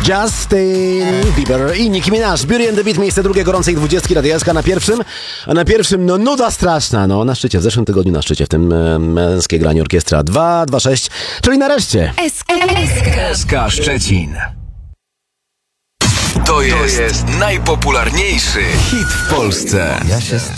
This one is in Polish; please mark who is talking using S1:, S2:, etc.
S1: Justin Bieber i Nicki Minaj. Beauty and the Beat, miejsce drugie gorącej 20 Radia SK na pierwszym. A na pierwszym, no nuda straszna, no na szczycie, w zeszłym tygodniu na szczycie, w tym męskie granie orkiestra 226, czyli nareszcie.
S2: SK Szczecin. To jest najpopularniejszy hit w Polsce.